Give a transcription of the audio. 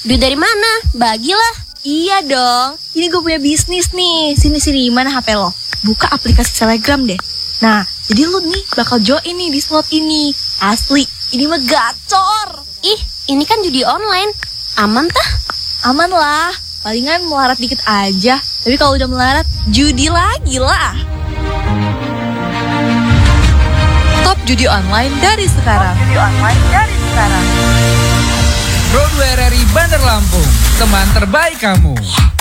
Duit dari mana? Bagilah. Iya dong, ini gue punya bisnis nih. Sini, mana HP lo? Buka aplikasi Telegram deh. Nah, jadi lu nih bakal join nih di slot ini. Asli, ini mah gacor. Ih, ini kan judi online. Aman tah? Aman lah, palingan melarat dikit aja. Tapi kalau udah melarat, judi lagi lah. Top judi online dari sekarang. Broadway RRI Bandar Lampung, teman terbaik kamu.